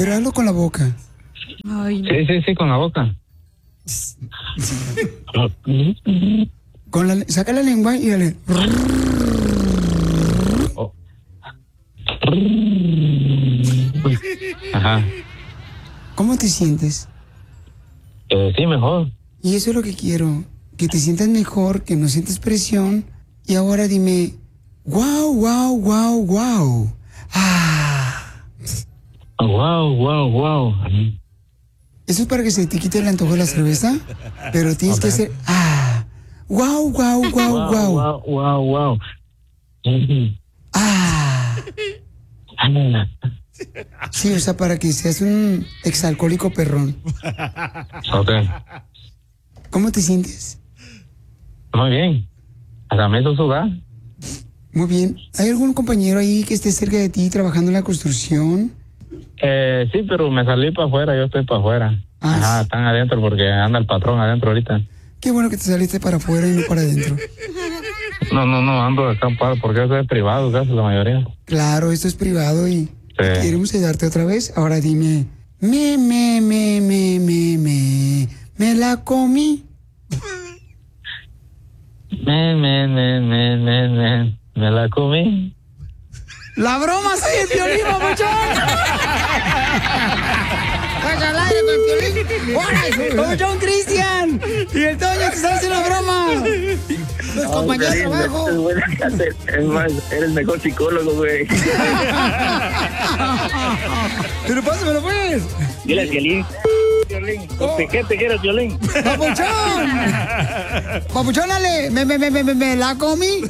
Pero hazlo con la boca. Ay, no. Sí, con la boca. Saca la lengua y dale. Oh. Ajá. ¿Cómo te sientes? Sí, mejor. Y eso es lo que quiero. Que te sientas mejor, que no sientes presión. Y ahora dime, wow, wow, wow, wow. Ah. Wow. Eso es para que se te quite el antojo de la cerveza. Pero tienes que hacer, wow, wow, wow, wow. Wow. Ah. Sí, o sea, para que seas un exalcohólico perrón. Ok. ¿Cómo te sientes? Muy bien. Hasta me hizo sudar. Muy bien. ¿Hay algún compañero ahí que esté cerca de ti trabajando en la construcción? Sí, pero me salí para afuera, yo estoy para afuera. Ajá, están adentro porque anda el patrón adentro ahorita. Qué bueno que te saliste para afuera y no para adentro. No, ando acampado porque eso es privado, casi la mayoría. Claro, esto es privado y queremos ayudarte otra vez. Ahora dime, me la comí. Me la comí. ¡La broma soy el Piolín, papuchón! ¡Vas al aire con el Piolín! ¡Hola, papuchón Cristian! ¡Y el Toño te está haciendo la broma! ¡Los compañeros de trabajo! Es más, eres el mejor psicólogo, güey. ¡Pero pásamelo, pues! Dile al Piolín. ¿Qué te quieres, Piolín? ¡Papuchón! ¡Papuchón, dale! ¡Me la comí!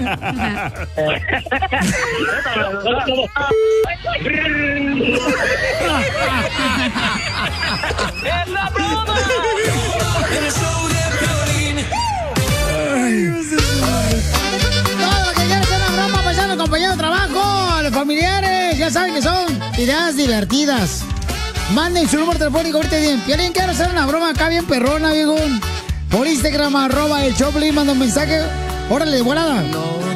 ¡Es la broma! El show de Piolín. Todo lo que quieras hacer una broma, pasando compañero de trabajo, a los familiares, ya saben que son ideas divertidas. Manden su número telefónico ahorita y dicen, Piolín, quiero hacer una broma acá bien perrona, viejo. Por Instagram, @el Choplin, manda un mensaje. Órale, de volada.